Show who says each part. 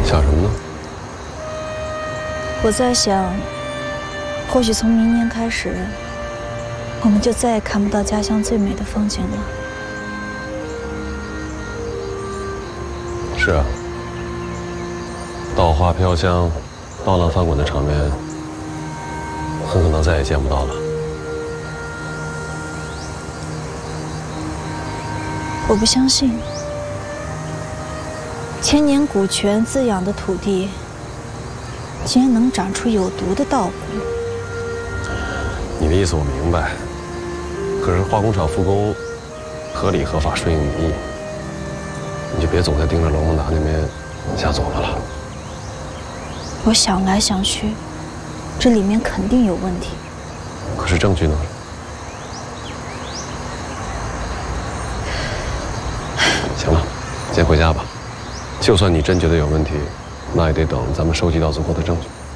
Speaker 1: 想什么呢？
Speaker 2: 我在想，或许从明年开始，我们就再也看不到家乡最美的风景了。
Speaker 1: 是啊，稻花飘香、刀郎翻滚的场面，很可能再也见不到了。
Speaker 2: 我不相信，千年古泉滋养的土地，竟然能长出有毒的稻谷。
Speaker 1: 你的意思我明白，可是化工厂复工，合理合法顺应民意，你就别总在盯着龙蒙达那边瞎琢磨了。
Speaker 2: 我想来想去，这里面肯定有问题。
Speaker 1: 可是证据呢？行了，先回家吧。就算你真觉得有问题，那也得等咱们收集到足够的证据。